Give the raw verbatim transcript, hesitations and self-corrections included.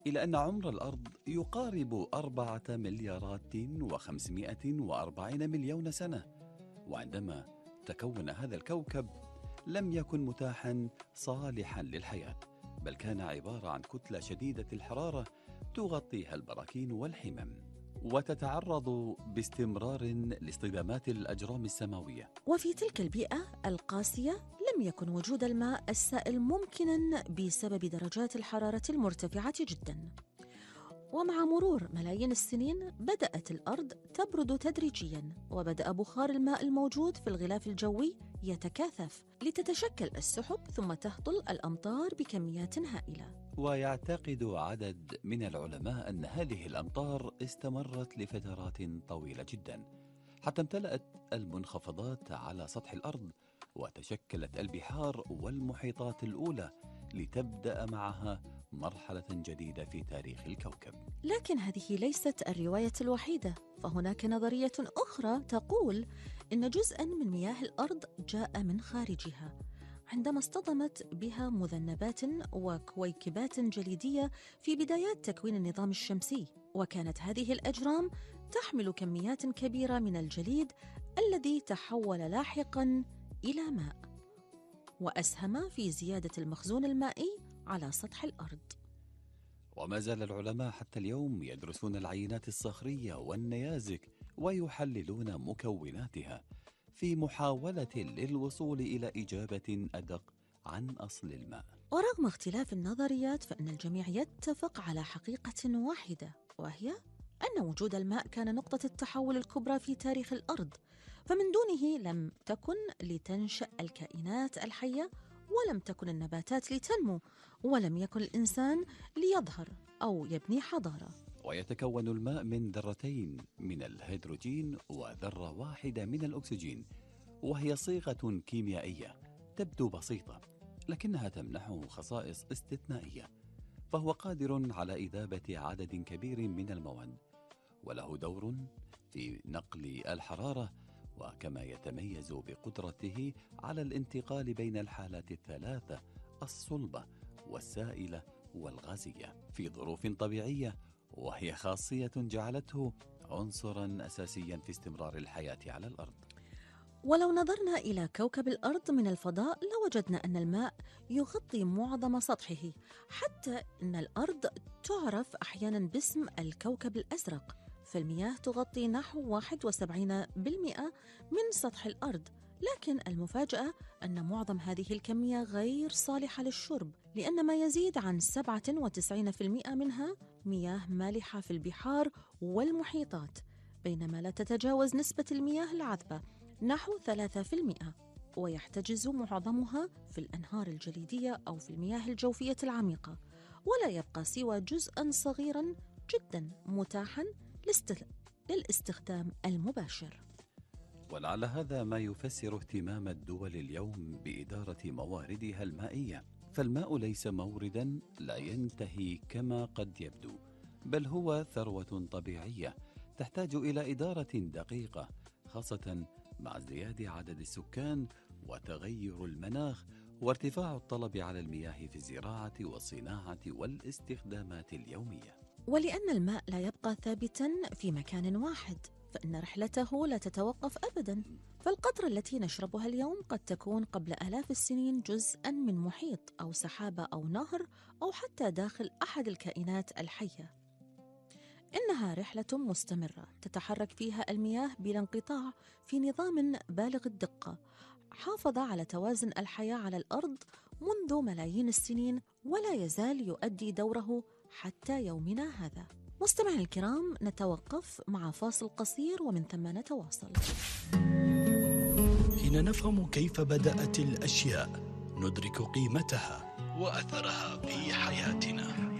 إلى أن عمر الأرض يقارب أربعة مليارات وخمسمائة وأربعين مليون سنة، وعندما تكون هذا الكوكب لم يكن متاحا صالحا للحياة، بل كان عبارة عن كتلة شديدة الحرارة تغطيها البراكين والحمم، وتتعرض باستمرار لاصطدامات الأجرام السماوية. وفي تلك البيئة القاسية لم يكن وجود الماء السائل ممكناً بسبب درجات الحرارة المرتفعة جداً. ومع مرور ملايين السنين بدأت الأرض تبرد تدريجياً، وبدأ بخار الماء الموجود في الغلاف الجوي يتكاثف لتتشكل السحب، ثم تهطل الأمطار بكميات هائلة. ويعتقد عدد من العلماء أن هذه الأمطار استمرت لفترات طويلة جدا، حتى امتلأت المنخفضات على سطح الأرض، وتشكلت البحار والمحيطات الأولى لتبدأ معها مرحلة جديدة في تاريخ الكوكب. لكن هذه ليست الرواية الوحيدة، فهناك نظرية أخرى تقول إن جزءاً من مياه الأرض جاء من خارجها عندما اصطدمت بها مذنبات وكويكبات جليدية في بدايات تكوين النظام الشمسي، وكانت هذه الأجرام تحمل كميات كبيرة من الجليد الذي تحول لاحقاً إلى ماء، وأسهم في زيادة المخزون المائي على سطح الأرض. وما زال العلماء حتى اليوم يدرسون العينات الصخرية والنيازك ويحللون مكوناتها في محاولة للوصول إلى إجابة أدق عن أصل الماء. ورغم اختلاف النظريات فإن الجميع يتفق على حقيقة واحدة، وهي أن وجود الماء كان نقطة التحول الكبرى في تاريخ الأرض، فمن دونه لم تكن لتنشأ الكائنات الحية، ولم تكن النباتات لتنمو، ولم يكن الإنسان ليظهر أو يبني حضارة. ويتكون الماء من ذرتين من الهيدروجين وذرة واحدة من الأكسجين، وهي صيغة كيميائية تبدو بسيطة لكنها تمنحه خصائص استثنائية، فهو قادر على إذابة عدد كبير من المواد، وله دور في نقل الحرارة، وكما يتميز بقدرته على الانتقال بين الحالات الثلاثة الصلبة والسائلة والغازية في ظروف طبيعية، وهي خاصية جعلته عنصراً أساسياً في استمرار الحياة على الأرض. ولو نظرنا إلى كوكب الأرض من الفضاء لوجدنا أن الماء يغطي معظم سطحه، حتى أن الأرض تعرف أحياناً باسم الكوكب الأزرق، فالمياه تغطي نحو واحد وسبعين بالمئة من سطح الأرض. لكن المفاجأة أن معظم هذه الكمية غير صالحة للشرب، لأن ما يزيد عن سبعة وتسعين بالمئة منها مياه مالحة في البحار والمحيطات، بينما لا تتجاوز نسبة المياه العذبة نحو ثلاثة بالمئة، ويحتجز معظمها في الأنهار الجليدية أو في المياه الجوفية العميقة، ولا يبقى سوى جزءاً صغيراً جداً متاحاً للاستخدام المباشر. ولعل هذا ما يفسر اهتمام الدول اليوم بإدارة مواردها المائية، فالماء ليس مورداً لا ينتهي كما قد يبدو، بل هو ثروة طبيعية تحتاج إلى إدارة دقيقة، خاصة مع ازدياد عدد السكان وتغير المناخ وارتفاع الطلب على المياه في الزراعة والصناعة والاستخدامات اليومية. ولأن الماء لا يبقى ثابتاً في مكان واحد، فإن رحلته لا تتوقف أبداً، فالقطرة التي نشربها اليوم قد تكون قبل آلاف السنين جزءاً من محيط أو سحابة أو نهر أو حتى داخل أحد الكائنات الحية. إنها رحلة مستمرة تتحرك فيها المياه بلا انقطاع في نظام بالغ الدقة، حافظ على توازن الحياة على الأرض منذ ملايين السنين، ولا يزال يؤدي دوره حتى يومنا هذا. مستمعينا الكرام، نتوقف مع فاصل قصير ومن ثم نتواصل. حين نفهم كيف بدأت الأشياء ندرك قيمتها وأثرها في حياتنا.